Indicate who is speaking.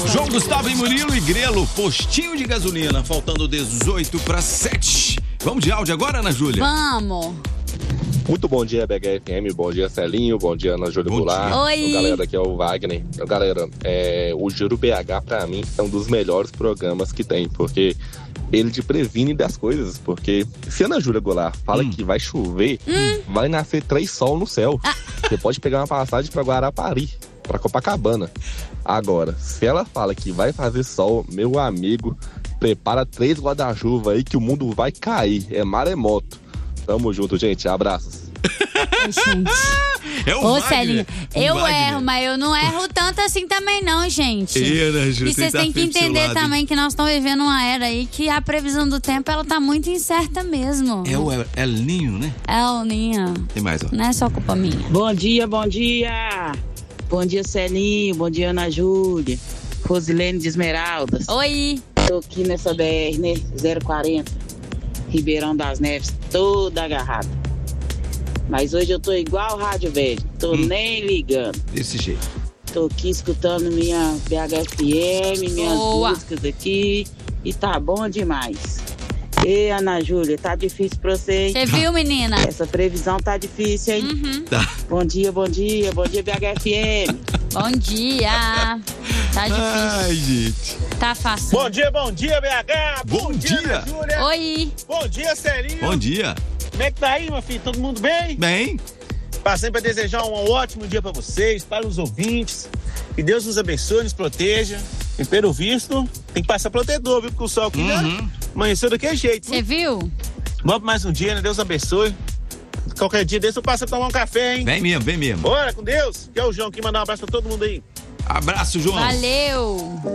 Speaker 1: João Gustavo e Murilo e Grelo, postinho de gasolina, faltando 18 para 7. Vamos de áudio agora, Ana Júlia?
Speaker 2: Vamos.
Speaker 3: Muito bom dia, BHFM, bom dia, Celinho, bom dia, Ana Júlia Goulart.
Speaker 2: Oi.
Speaker 3: Galera, aqui é o Wagner. Galera, o Giro BH, pra mim, é um dos melhores programas que tem, porque ele te previne das coisas, porque se a Ana Júlia Goulart fala que vai chover, vai nascer 3 sol no céu. Você pode pegar uma passagem pra Guarapari, pra Copacabana. Agora, se ela fala que vai fazer sol, meu amigo, prepara 3 guarda-chuva aí que o mundo vai cair, é maremoto. Tamo junto, gente. Abraços.
Speaker 1: É o
Speaker 2: Ô,
Speaker 1: Wagner.
Speaker 2: Celinho, eu
Speaker 1: Wagner.
Speaker 2: erro, mas eu não erro tanto assim também não, gente.
Speaker 1: Ana Júlia,
Speaker 2: E vocês têm que entender também que nós estamos vivendo uma era aí que a previsão do tempo, ela tá muito incerta mesmo.
Speaker 1: É o El Ninho, né?
Speaker 2: É o Ninho.
Speaker 1: Tem mais, ó.
Speaker 2: Não é só culpa minha.
Speaker 4: Bom dia, bom dia. Bom dia, Celinho. Bom dia, Ana Júlia. Rosilene de Esmeraldas.
Speaker 2: Oi.
Speaker 4: Tô aqui nessa BR, né? 040. Ribeirão das Neves, toda agarrada. Mas hoje eu tô igual rádio velho. Tô nem ligando.
Speaker 1: Desse jeito.
Speaker 4: Tô aqui escutando minha BHFM, minhas
Speaker 2: Boa.
Speaker 4: músicas aqui. E tá bom demais. E Ana Júlia, tá difícil pra você, hein?
Speaker 2: Você viu, menina?
Speaker 4: Essa previsão tá difícil, hein?
Speaker 1: Tá.
Speaker 4: Bom dia, bom dia. Bom dia, BHFM.
Speaker 2: Bom dia. Tá difícil.
Speaker 1: Ai, gente.
Speaker 2: Tá fácil.
Speaker 5: Bom dia, BH.
Speaker 1: Bom dia.
Speaker 5: Ana Júlia.
Speaker 2: Oi.
Speaker 5: Bom dia, Celinho.
Speaker 1: Bom dia.
Speaker 5: Como é que tá aí, meu filho? Todo mundo bem?
Speaker 1: Bem?
Speaker 5: Passando para desejar um ótimo dia para vocês, para os ouvintes. Que Deus nos abençoe, nos proteja. E pelo visto, tem que passar protetor, viu? Porque o sol aqui amanheceu daquele jeito.
Speaker 2: Você viu?
Speaker 5: Vamos para mais um dia, né? Deus abençoe. Qualquer dia desse eu passo a tomar um café, hein?
Speaker 1: Vem mesmo, vem mesmo.
Speaker 5: Bora, com Deus. Que é o João que mandar um abraço para todo mundo aí.
Speaker 1: Abraço, João.
Speaker 2: Valeu.